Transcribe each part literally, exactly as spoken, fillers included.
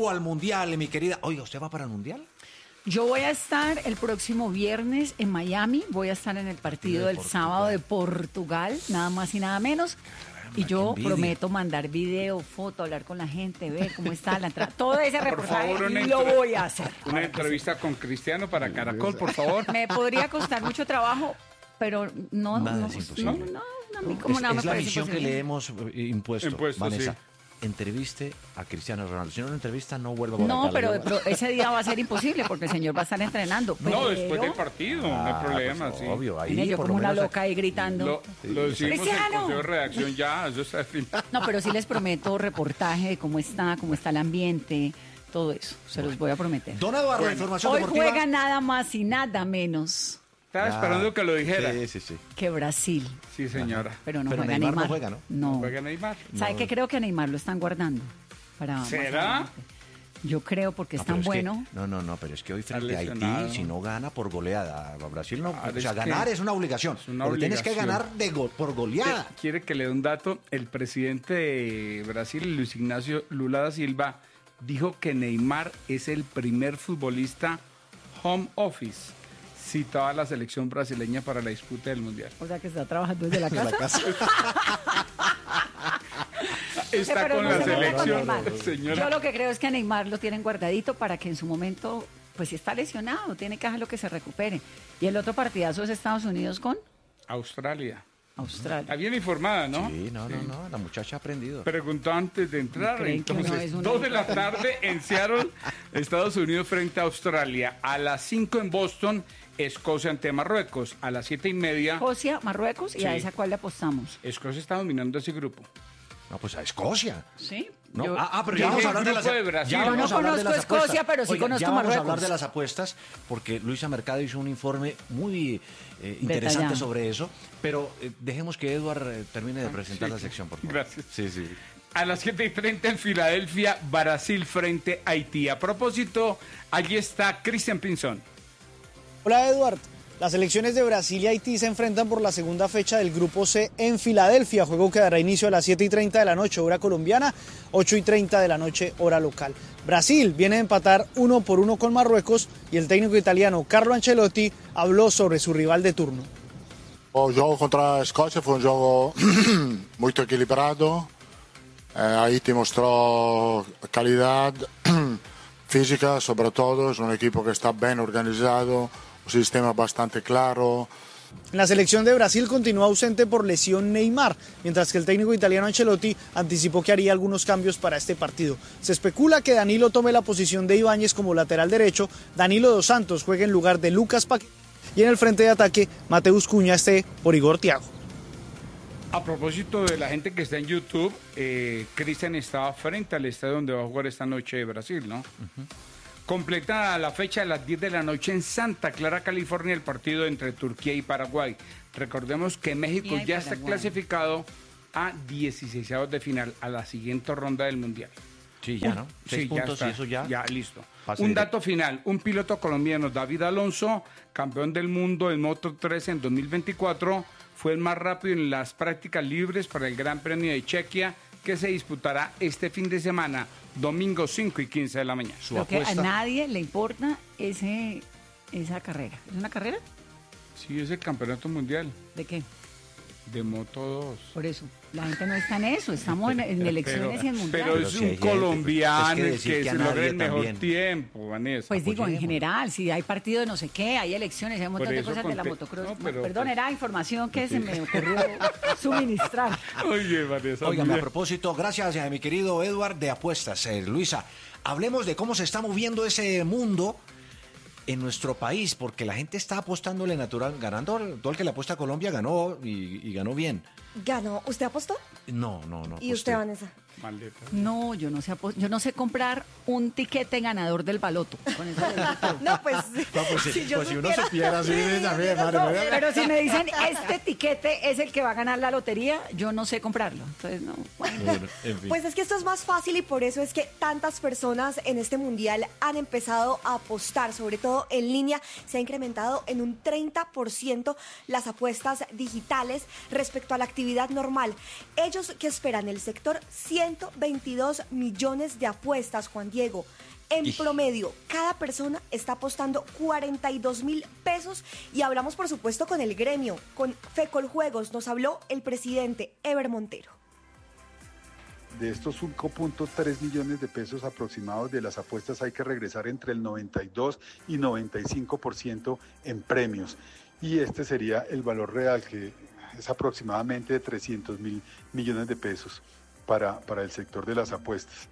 rumbo al Mundial, mi querida. Oiga, ¿usted va para el Mundial? Yo voy a estar el próximo viernes en Miami, voy a estar en el partido del sábado de Portugal, nada más y nada menos. Y yo prometo mandar video, foto, hablar con la gente, ver cómo está la entrada. Todo ese reportaje favor, lo voy a hacer. Una entrevista con Cristiano para Caracol, por favor. Me podría costar mucho trabajo, pero no, Nada no, es imposible. no, no, no, a mí como es, nada me es la parece misión que imposible. le hemos eh, impuesto, Impuesto, Vanessa. sí. Entreviste a Cristiano Ronaldo. Si no lo entrevista, no vuelva a por No, acá, pero, le digo. pero ese día va a ser imposible porque el señor va a estar entrenando. No, pero- después del partido, no hay Ah, problema, pues, sí. obvio, ahí Mire, yo por como lo una menos- loca ahí gritando. Lo, lo decimos en ¡Cristiano! consejo de redacción ya, eso está firmado. No, pero sí les prometo reportaje de cómo está, cómo está el ambiente, todo eso. Se los voy a prometer. Don Eduardo, Bueno, información Hoy deportiva. juega nada más y nada menos Estaba Ah, esperando que lo dijera. Sí, sí, sí. que Brasil. Sí, señora. Pero no Pero juega Neymar Neymar. no juega, ¿no? No. ¿Juega Neymar? ¿Sabe qué? Creo que a Neymar lo están guardando. Para más ¿Será? adelante. Yo creo porque No, es pero tan es que- bueno. no, no, no, pero es que hoy frente a lesionado. Haití, si no gana por goleada, a Brasil no. Claro, o sea, es ganar que es una obligación. es una Porque tienes que obligación. ganar de go- por goleada. Quiere que le dé un dato. El presidente de Brasil, Luis Ignacio Lula da Silva, dijo que Neymar es el primer futbolista home office citado a la selección brasileña para la disputa del Mundial. O sea que está trabajando desde la casa. Está Pero con no la se meta con selección, Neymar. señora. Yo lo que creo es que a Neymar lo tienen guardadito para que en su momento, pues si está lesionado, tiene que dejarlo que se recupere. Y el otro partidazo es Estados Unidos con Australia. Está Australia. bien informada, ¿no? Sí, no, no, no, la muchacha ha aprendido. Preguntó antes de entrar, ¿Creen que uno entonces, es una- dos de la tarde en Seattle, Estados Unidos frente a Australia. A las cinco en Boston, Escocia ante Marruecos. A las siete y media, Escocia, Marruecos, y Sí. a esa cual le apostamos. Escocia está dominando ese grupo. No, pues a Escocia. ¿Sí? No, Yo- ah, ah, pero yo ya vamos dije a hablar de las grupo de Brasil. ya Yo vamos no a hablar de conozco las apuestas. Escocia, pero sí Oiga, conozco ya vamos a Marruecos. hablar de las apuestas porque Luisa Mercado hizo un informe muy eh, interesante Detallado. sobre eso, pero eh, dejemos que Eduard eh, termine de presentar sí. la sección, por favor. Gracias. Sí, sí. A las siete y treinta en Filadelfia, Brasil frente a Haití. A propósito, allí está Christian Pinzón. Hola Eduard, las selecciones de Brasil y Haití se enfrentan por la segunda fecha del Grupo C en Filadelfia, juego que dará inicio a las siete y treinta de la noche hora colombiana, ocho y treinta de la noche hora local. Brasil viene a empatar uno por uno con Marruecos y el técnico italiano Carlo Ancelotti habló sobre su rival de turno. O gioco contro la Scozia fu un gioco molto equilibrato, eh, Haiti mostrò calidad fisica soprattutto, es un equipo que está bien organizado, un sistema bastante claro. En la selección de Brasil continúa ausente por lesión Neymar, mientras que el técnico italiano Ancelotti anticipó que haría algunos cambios para este partido. Se especula que Danilo tome la posición de Ibáñez como lateral derecho, Danilo dos Santos juegue en lugar de Lucas Paquetá y en el frente de ataque Mateus Cunha esté por Igor Thiago. A propósito de la gente que está en YouTube, eh, Cristian estaba frente al estadio donde va a jugar esta noche Brasil, ¿no? Completa la fecha a las diez de la noche en Santa Clara, California, el partido entre Turquía y Paraguay. Recordemos que México Turquía y ya está Paraguay. clasificado a dieciséis de final, a la siguiente ronda del Mundial. Sí, ya, Un- ¿no? Seis sí, puntos está, y eso ya. Ya, listo. Pase Un directo. dato final. Un piloto colombiano, David Alonso, campeón del mundo en Moto tres en dos mil veinticuatro, fue el más rápido en las prácticas libres para el Gran Premio de Chequia, que se disputará este fin de semana, domingo cinco y quince de la mañana. Su Creo que a apuesta. nadie le importa ese, esa carrera. ¿Es una carrera? Sí, es el campeonato mundial ¿De qué? de Moto dos. Por eso. La gente no está en eso. Estamos en, en elecciones y en mundial. pero Pero es si un hay gente, pues, colombiano es que el decir que, que a se logra nadie el mejor también. tiempo, Vanessa. Pues digo, en Apoyemos. general, si hay partido de no sé qué, hay elecciones, hay un montón Por de eso cosas de la conté- motocross. no, pero, Perdón, pues- era información que se me ocurrió suministrar. Oye, Vanessa. Óigame, muy a bien. propósito, gracias a mi querido Eduard de Apuestas. Eh, Luisa, hablemos de cómo se está moviendo ese mundo en nuestro país, porque la gente está apostándole natural, ganando. Todo el que le apuesta a Colombia ganó y, y ganó bien. Ganó. ¿Usted apostó? No, no, no. ¿Y aposté. usted, Vanessa? Maldita. No, yo no sé apo- yo no sé comprar un tiquete ganador del baloto. Con eso le digo todo. No, pues. No, pues sí, si yo pues si uno supiera- supiera así, también, madre no, mía. Pero si me dicen, este tiquete es el que va a ganar la lotería, yo no sé comprarlo. Entonces, no. Bueno. Bueno, en fin. Pues es que esto es más fácil y por eso es que tantas personas en este mundial han empezado a apostar, sobre todo en línea. Se ha incrementado en un treinta por ciento las apuestas digitales respecto a la actividad normal. Ellos que esperan el sector cien ciento veintidós millones de apuestas, Juan Diego. En promedio, cada persona está apostando cuarenta y dos mil pesos y hablamos, por supuesto, con el gremio, con Fecoljuegos. Nos habló el presidente Ever Montero. De estos cinco punto tres millones de pesos aproximados de las apuestas hay que regresar entre el noventa y dos y noventa y cinco por ciento en premios. Y este sería el valor real, que es aproximadamente de trescientos mil millones de pesos para, para el sector de las apuestas.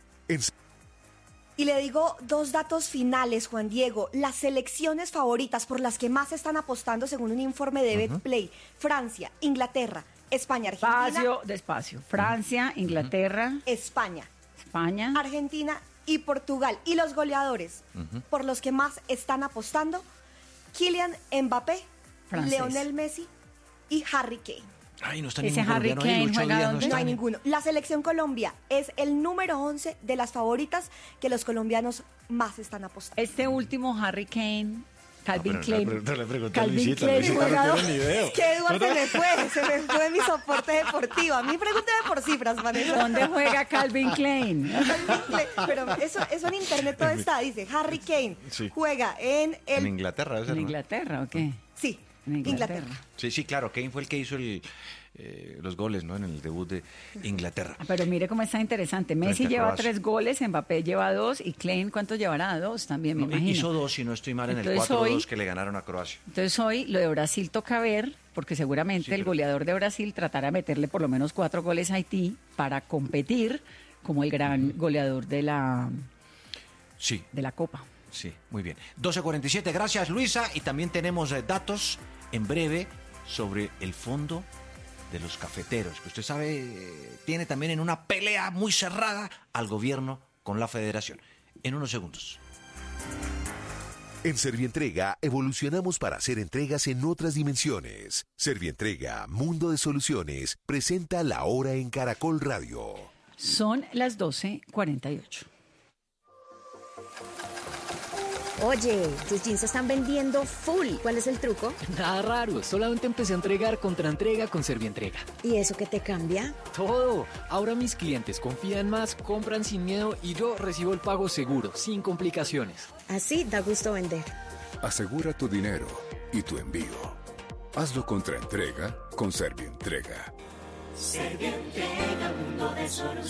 Y le digo dos datos finales, Juan Diego. Las selecciones favoritas por las que más están apostando según un informe de uh-huh. Betplay: Francia, Inglaterra, España, Argentina. Despacio, despacio. Francia, Inglaterra. España. España. Argentina y Portugal. Y los goleadores uh-huh. por los que más están apostando: Kylian Mbappé, Francés. Lionel Messi y Harry Kane. Ay, no está Ese Harry Kane juega donde no hay ninguno. La selección Colombia es el número once de las favoritas que los colombianos más están apostando. Este último Harry Kane, Calvin no, Klein. No, le pregunté Calvin a Luisita, Klein Luisita juega no tiene ni idea. Que Eduardo se me fue, se me fue mi soporte deportivo. A mí pregúnteme por cifras, Vanessa. ¿Dónde juega Calvin Klein? Calvin Klein. Pero eso, eso en internet todo está, dice Harry Kane sí. juega en el... En Inglaterra, ¿es ¿En Inglaterra o qué? Sí, en Inglaterra. Inglaterra. Sí, sí, claro, Kane fue el que hizo el... Eh, los goles, ¿no? En el debut de Inglaterra. Pero mire cómo está interesante. Messi lleva Croacia. tres goles, Mbappé lleva dos y Klein, ¿cuántos llevará? Dos también, me no, imagino. Hizo dos, si no estoy mal, en entonces el cuatro dos que le ganaron a Croacia. Entonces hoy lo de Brasil toca ver, porque seguramente sí, pero... el goleador de Brasil tratará de meterle por lo menos cuatro goles a Haití para competir como el gran uh-huh. goleador de la, sí. de la Copa. Sí, muy bien. doce cuarenta y siete, gracias Luisa. Y también tenemos eh, datos en breve sobre el fondo de los cafeteros, que usted sabe, eh, tiene también en una pelea muy cerrada al gobierno con la federación. En unos segundos. En Servientrega evolucionamos para hacer entregas en otras dimensiones. Servientrega, Mundo de Soluciones, presenta La Hora en Caracol Radio. Son las doce cuarenta y ocho. Oye, tus jeans se están vendiendo full. ¿Cuál es el truco? Nada raro, solamente empecé a entregar contra entrega con Servientrega. ¿Y eso qué te cambia? Todo. Ahora mis clientes confían más, compran sin miedo y yo recibo el pago seguro, sin complicaciones. Así da gusto vender. Asegura tu dinero y tu envío. Hazlo contra entrega con Servientrega. Servientrega, mundo de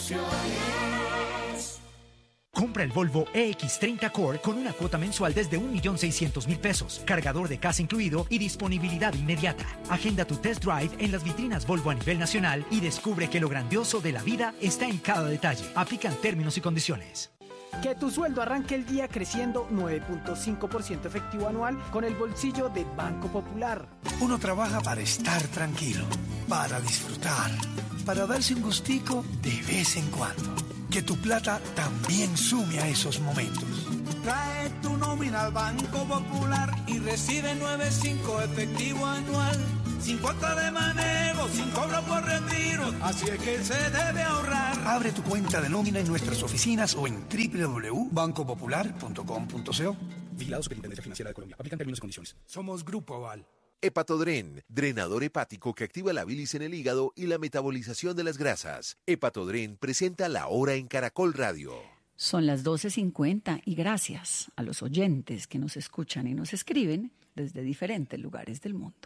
soluciones. Compra el Volvo E X treinta Core con una cuota mensual desde un millón seiscientos mil pesos, cargador de casa incluido y disponibilidad inmediata. Agenda tu test drive en las vitrinas Volvo a nivel nacional y descubre que lo grandioso de la vida está en cada detalle. Aplican términos y condiciones. Que tu sueldo arranque el día creciendo nueve punto cinco por ciento efectivo anual con el bolsillo de Banco Popular. Uno trabaja para estar tranquilo, para disfrutar, para darse un gustico de vez en cuando. Que tu plata también sume a esos momentos. Trae tu nómina al Banco Popular y recibe nueve punto cinco efectivo anual. Sin cuota de manejo, sin cobro por retiro. Así es que se debe ahorrar. Abre tu cuenta de nómina en nuestras oficinas o en doble u doble u doble u punto banco popular punto com punto co. Vigilado Superintendencia Financiera de Colombia. Aplican términos y condiciones. Somos Grupo Aval. Hepatodren, drenador hepático que activa la bilis en el hígado y la metabolización de las grasas. Hepatodren presenta La Hora en Caracol Radio. Son las doce cincuenta y gracias a los oyentes que nos escuchan y nos escriben desde diferentes lugares del mundo.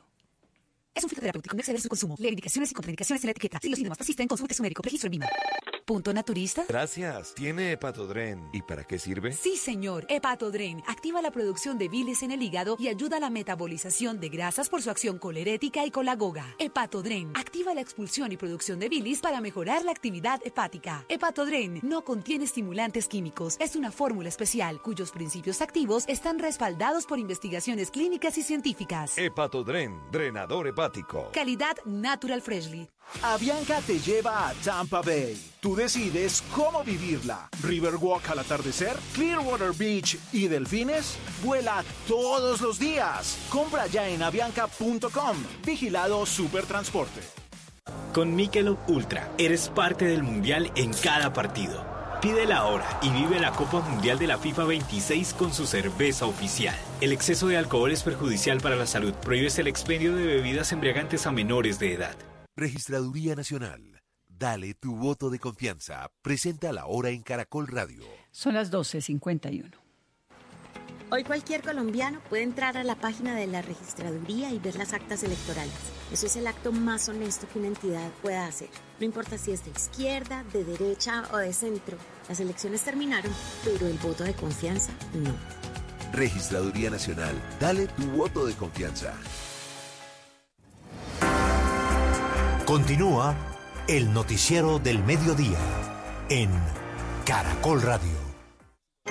Es un fitoterapéutico, no exceder su consumo. Leer indicaciones y contraindicaciones en la etiqueta. Si los síntomas persisten, consulte su médico. Registro en Vima. ¿Punto naturista? Gracias. ¿Tiene Hepatodren? ¿Y para qué sirve? Sí, señor. Hepatodren activa la producción de bilis en el hígado y ayuda a la metabolización de grasas por su acción colerética y colagoga. Hepatodren activa la expulsión y producción de bilis para mejorar la actividad hepática. Hepatodren no contiene estimulantes químicos. Es una fórmula especial cuyos principios activos están respaldados por investigaciones clínicas y científicas. Hepatodren, drenador hepático. Calidad Natural Freshly. Avianca te lleva a Tampa Bay. Tú decides cómo vivirla. Riverwalk al atardecer, Clearwater Beach y delfines. Vuela todos los días. Compra ya en avianca punto com. Vigilado Supertransporte. Con Michelob Ultra eres parte del mundial en cada partido. Pide la hora y vive la Copa Mundial de la FIFA veintiséis con su cerveza oficial. El exceso de alcohol es perjudicial para la salud. Prohíbes el expendio de bebidas embriagantes a menores de edad. Registraduría Nacional. Dale tu voto de confianza. Presenta La Hora en Caracol Radio. Son las doce cincuenta y uno. Hoy cualquier colombiano puede entrar a la página de la registraduría y ver las actas electorales. Eso es el acto más honesto que una entidad pueda hacer. No importa si es de izquierda, de derecha o de centro. Las elecciones terminaron, pero el voto de confianza no. Registraduría Nacional. Dale tu voto de confianza. Continúa el noticiero del mediodía en Caracol Radio.